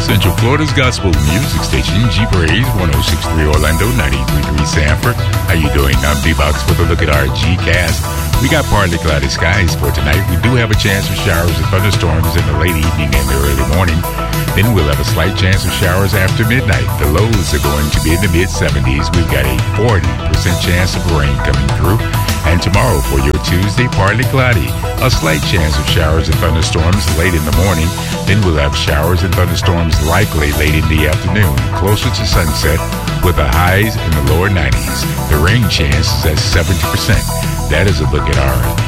Central Florida's gospel music station, G-Praise, 106.3 Orlando, 93.3 Sanford. How you doing? I'm D-Box with a look at our G-Cast. We got partly cloudy skies for tonight. We do have a chance of showers and thunderstorms in the late evening and the early morning. Then we'll have a slight chance of showers after midnight. The lows are going to be in the mid-70s. We've got a 40% chance of rain coming through. And tomorrow for your Tuesday, partly cloudy. A slight chance of showers and thunderstorms late in the morning. Then we'll have showers and thunderstorms likely late in the afternoon, closer to sunset, with the highs in the lower 90s. The rain chance is at 70%. That is a look at our